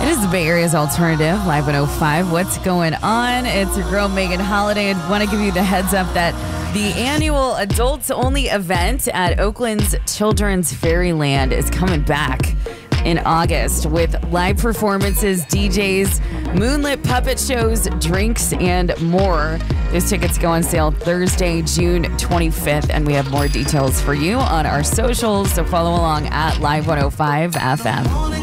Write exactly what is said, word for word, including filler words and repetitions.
It is the Bay Area's alternative, Live one oh five. What's going on? It's your girl, Megan Holiday. I want to give you the heads up that the annual adults-only event at Oakland's Children's Fairyland is coming back in August with live performances, D Js, moonlit puppet shows, drinks, and more. Those tickets go on sale Thursday, June twenty-fifth, and we have more details for you on our socials, so follow along at Live one oh five F M.